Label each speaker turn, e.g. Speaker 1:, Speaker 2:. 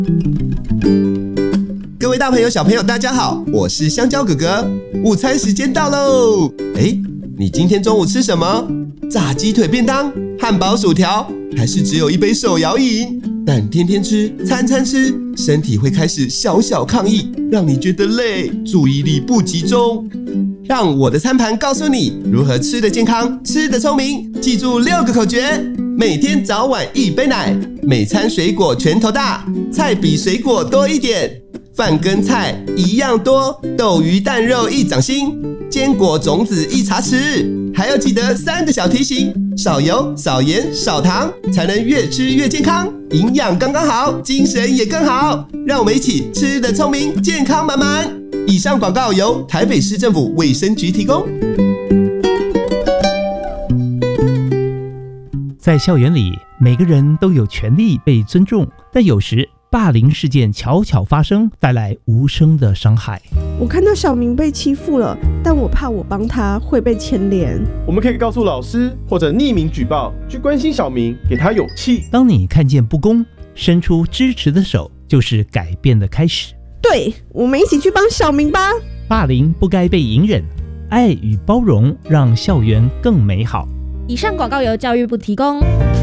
Speaker 1: 各位大朋友小朋友大家好，我是香蕉哥哥，午餐时间到喽。你今天中午吃什么？炸鸡腿便当、汉堡薯条，还是只有一杯手摇饮？但天天吃，餐餐吃，身体会开始小小抗议，让你觉得累，注意力不集中。让我的餐盘告诉你如何吃得健康，吃得聪明。记住6个口诀：每天早晚1杯奶，每餐水果拳头大，菜比水果多一点，饭跟菜一样多，豆鱼蛋肉1掌心，坚果种子1茶匙。还要记得3个小提醒：少油、少盐、少糖，才能越吃越健康，营养刚刚好，精神也更好。让我们一起吃得聪明，健康满满。以上广告由台北市政府卫生局提供。
Speaker 2: 在校园里，每个人都有权利被尊重，但有时霸凌事件悄悄发生，带来无声的伤害。
Speaker 3: 我看到小明被欺负了，但我怕我帮他会被牵连。
Speaker 4: 我们可以告诉老师，或者匿名举报，去关心小明，给他勇气。
Speaker 2: 当你看见不公，伸出支持的手，就是改变的开始。
Speaker 3: 对，我们一起去帮小明吧。
Speaker 2: 霸凌不该被隐忍，爱与包容让校园更美好。
Speaker 5: 以上广告由教育部提供。